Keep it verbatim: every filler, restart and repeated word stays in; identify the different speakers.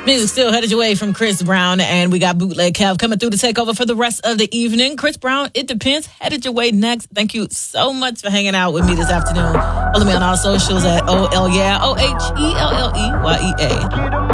Speaker 1: Music still headed your way from Chris Brown, and we got Bootleg Kev coming through to take over for the rest of the evening. Chris Brown, It Depends, headed your way next. Thank you so much for hanging out with me this afternoon. Follow me on all socials at O L Yeah, O H E L L E Y E A.